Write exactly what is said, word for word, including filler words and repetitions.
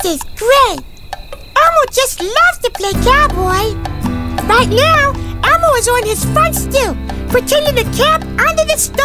This is great. Elmo just loves to play cowboy. Right now, Elmo is on his front stoop, pretending to camp under the stars.